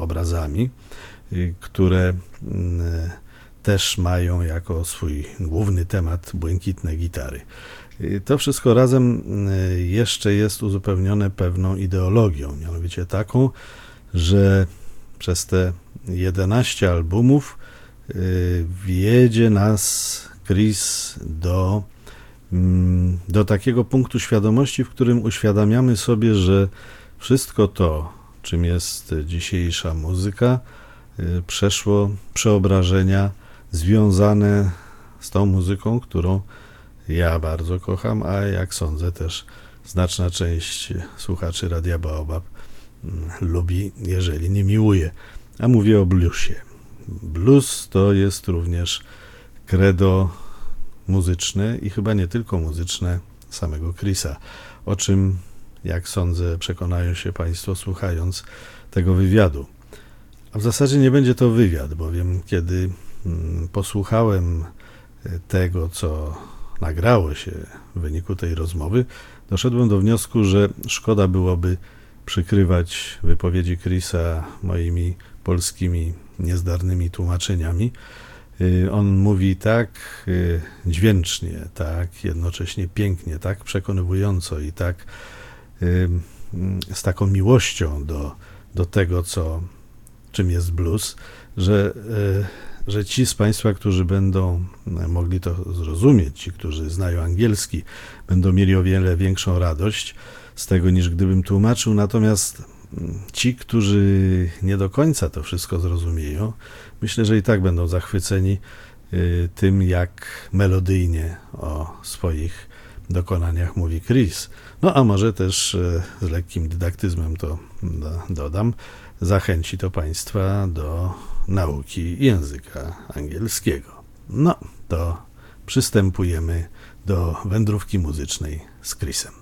obrazami, które też mają jako swój główny temat błękitne gitary. To wszystko razem jeszcze jest uzupełnione pewną ideologią, mianowicie taką, że przez te 11 albumów wiedzie nas Chris do takiego punktu świadomości, w którym uświadamiamy sobie, że wszystko to, czym jest dzisiejsza muzyka, przeszło przeobrażenia związane z tą muzyką, którą ja bardzo kocham, a jak sądzę też znaczna część słuchaczy Radia Baobab lubi, jeżeli nie miłuje. A mówię o bluesie. Blues to jest również credo muzyczne i chyba nie tylko muzyczne samego Chrisa, o czym, jak sądzę, przekonają się Państwo słuchając tego wywiadu. A w zasadzie nie będzie to wywiad, bowiem kiedy posłuchałem tego, co nagrało się w wyniku tej rozmowy, doszedłem do wniosku, że szkoda byłoby przykrywać wypowiedzi Chrisa moimi polskimi niezdarnymi tłumaczeniami. On mówi tak dźwięcznie, tak jednocześnie pięknie, tak przekonywująco i tak z taką miłością do tego, czym jest blues, że ci z Państwa, którzy będą mogli to zrozumieć, ci, którzy znają angielski, będą mieli o wiele większą radość z tego, niż gdybym tłumaczył. Natomiast ci, którzy nie do końca to wszystko zrozumieją, myślę, że i tak będą zachwyceni tym, jak melodyjnie o swoich dokonaniach mówi Chris. No a może też z lekkim dydaktyzmem to dodam, zachęci to Państwa do nauki języka angielskiego. No, to przystępujemy do wędrówki muzycznej z Chrisem.